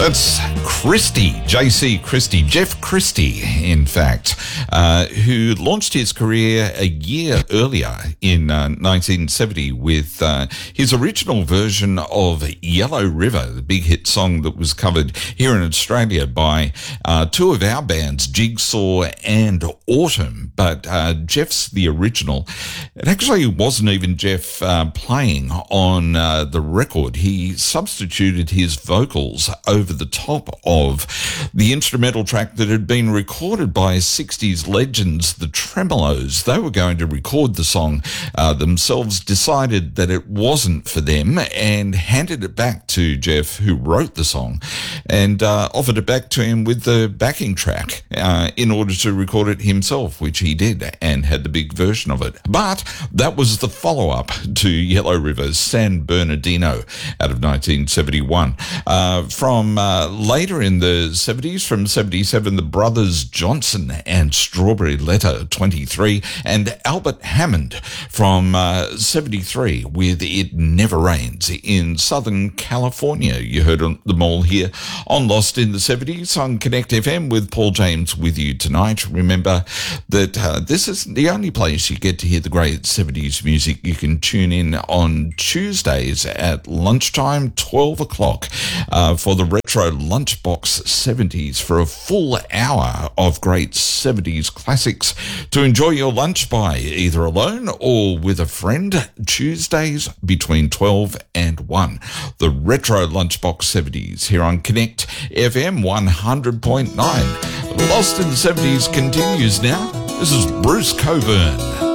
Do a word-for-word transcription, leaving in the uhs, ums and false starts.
That's Christie, J C Christie, Jeff Christie, in fact, uh, who launched his career a year earlier in uh, nineteen seventy with uh, his original version of Yellow River, the big hit song that was covered here in Australia by uh, two of our bands, Jigsaw and Autumn. But uh, Jeff's the original. It actually wasn't even Jeff uh, playing on uh, the record. He substituted his vocals over the top of the instrumental track that had been recorded by sixties legends, the Tremolos. They were going to record the song uh, themselves, decided that it wasn't for them, and handed it back to Jeff, who wrote the song, and uh, offered it back to him with the backing track uh, in order to record it himself, which he did, and had the big version of it. But that was the follow-up to Yellow River's San Bernardino out of nineteen seventy-one. Uh, from uh, later in the seventies, from seventy-seven, the Brothers Johnson and Strawberry Letter twenty-three, and Albert Hammond from uh, seventy-three with It Never Rains in Southern California. You heard them all here on Lost in the seventies on Connect F M with Paul James with you tonight. Remember that uh, this is the only place you get to hear the great seventies music. You can tune in on Tuesdays at lunchtime, twelve o'clock, uh, for the Retro Lunchbox seventies, for a full hour of great seventies classics to enjoy your lunch by, either alone or with a friend, Tuesdays between twelve and one. The Retro Lunchbox seventies here on Connect F M one hundred point nine. Lost in the seventies continues now. This is Bruce Cockburn.